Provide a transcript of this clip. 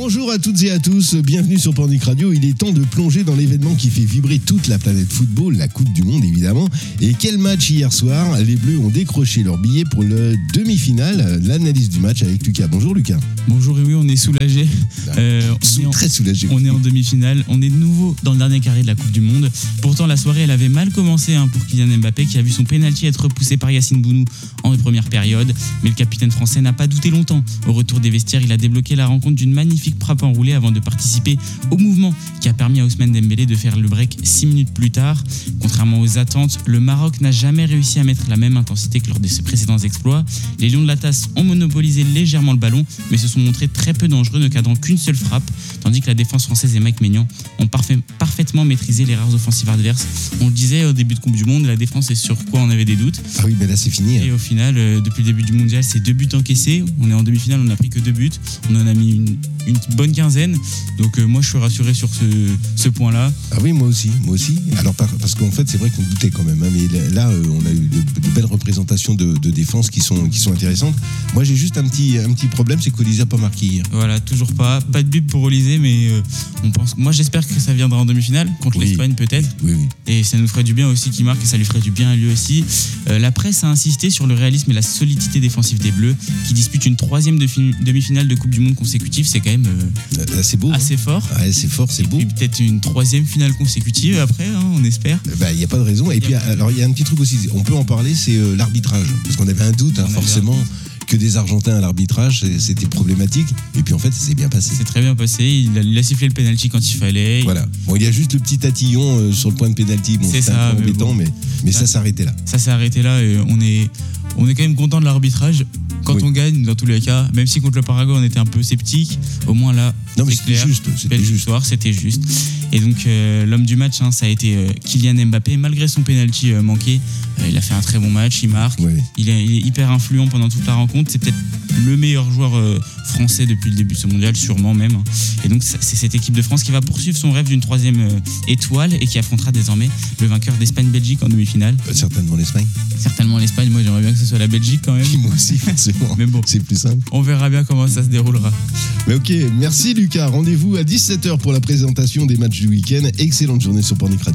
Bonjour à toutes et à tous, bienvenue sur Pandic Radio. Il est temps de plonger dans l'événement qui fait vibrer toute la planète football, la Coupe du Monde évidemment. Et quel match hier soir, les Bleus ont décroché leur billet pour le demi-finale. L'analyse du match avec Lucas. Bonjour Lucas. Bonjour, et oui, on est soulagés. Très soulagés. On est en demi-finale, on est de nouveau dans le dernier carré de la Coupe du Monde. Pourtant la soirée elle avait mal commencé pour Kylian Mbappé qui a vu son pénalty être repoussé par Yacine Bounou en première période. Mais le capitaine français n'a pas douté longtemps. Au retour des vestiaires, il a débloqué la rencontre d'une magnifique frappe enroulée avant de participer au mouvement qui a permis à Ousmane Dembélé de faire le break 6 minutes plus tard. Contrairement aux attentes, le Maroc n'a jamais réussi à mettre la même intensité que lors de ses précédents exploits. Les Lions de la Tasse ont monopolisé légèrement le ballon, mais se sont montrés très peu dangereux, ne cadrant qu'une seule frappe, tandis que la défense française et Mike Maignan ont parfaitement maîtrisé les rares offensives adverses. On le disait au début de Coupe du Monde, la défense est sur quoi on avait des doutes. Ah oui, mais là c'est fini. Et au final, depuis le début du mondial, c'est 2 buts encaissés. On est en demi-finale, on n'a pris que 2 buts. On en a mis une bonne quinzaine. Donc moi je suis rassuré sur ce point-là. Ah oui, moi aussi. Alors parce qu'en fait c'est vrai qu'on doutait quand même, mais là on a eu de belles représentations de défense qui sont intéressantes. Moi j'ai juste un petit problème, c'est qu'Olysée n'a pas marqué hier. Voilà, toujours pas de but pour Olysée, mais moi j'espère que ça viendra en demi-finale contre l'Espagne peut-être. Oui. Et ça nous ferait du bien aussi qu'il marque, et ça lui ferait du bien à lui aussi. La presse a insisté sur le réalisme et la solidité défensive des Bleus, qui disputent une 3e demi-finale de Coupe du Monde consécutive. C'est quand même c'est beau, assez fort. Ouais, c'est fort, c'est beau. Et puis peut-être une 3e finale consécutive après, on espère. Il n'y a pas de raison. Et puis alors il y a un petit truc aussi, on peut en parler, c'est l'arbitrage. Parce qu'on avait un doute, forcément, que des Argentins à l'arbitrage, c'était problématique. Et puis en fait, ça s'est bien passé. C'est très bien passé. Il a sifflé le penalty quand il fallait. Voilà. Bon, il y a juste le petit tatillon sur le point de penalty. Bon, c'est un peu embêtant, mais ça s'est arrêté là. Ça s'est arrêté là et on est quand même content de l'arbitrage. Quand on gagne, dans tous les cas, même si contre le Paraguay on était un peu sceptique, au moins là, non, mais c'était juste. C'était juste. Et donc l'homme du match, ça a été Kylian Mbappé. Malgré son penalty manqué, il a fait un très bon match, il marque. Ouais. Il est hyper influent pendant toute la rencontre. C'est peut-être le meilleur joueur français depuis le début de ce mondial, sûrement même. Et donc c'est cette équipe de France qui va poursuivre son rêve d'une 3e étoile et qui affrontera désormais le vainqueur d'Espagne-Belgique en demi-finale. Certainement l'Espagne. Moi j'aimerais bien que ce soit la Belgique quand même. Moi aussi, forcément. Mais bon, c'est plus simple. On verra bien comment ça se déroulera. Mais ok, merci Lucas. Rendez-vous à 17h pour la présentation des matchs du week-end. Excellente journée sur Pandic Radio.